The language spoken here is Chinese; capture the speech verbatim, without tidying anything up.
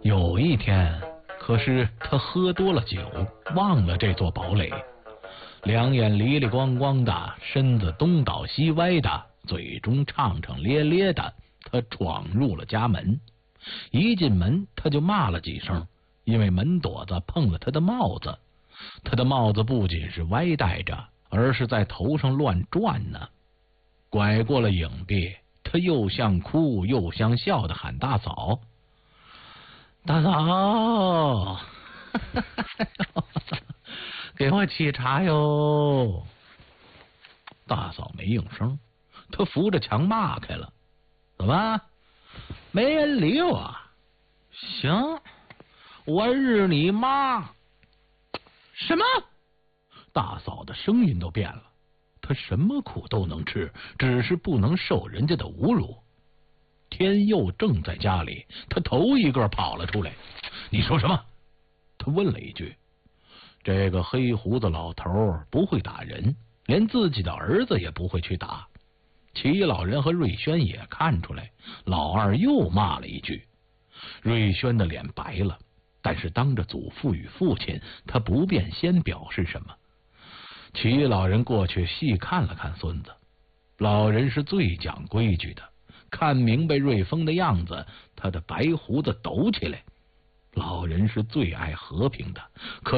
有一天，可是他喝多了酒，忘了这座堡垒，两眼离离光光的，身子东倒西歪的，嘴中唱唱咧咧的，他闯入了家门。一进门他就骂了几声，因为门垛子碰了他的帽子，他的帽子不仅是歪戴着，而是在头上乱转呢。拐过了影壁，他又像哭又像笑的喊大嫂，大嫂给我沏茶哟。大嫂没应声，他扶着墙骂开了，怎么没人理我？行，我日你妈！什么？大嫂的声音都变了，她什么苦都能吃，只是不能受人家的侮辱。天佑正在家里，他头一个跑了出来。你说什么？他问了一句。这个黑胡子老头不会打人，连自己的儿子也不会去打。齐老人和瑞轩也看出来，老二又骂了一句。瑞轩的脸白了，但是当着祖父与父亲，他不便先表示什么。齐老人过去细看了看孙子，老人是最讲规矩的，看明白瑞丰的样子，他的白胡子抖起来。老人是最爱和平的，可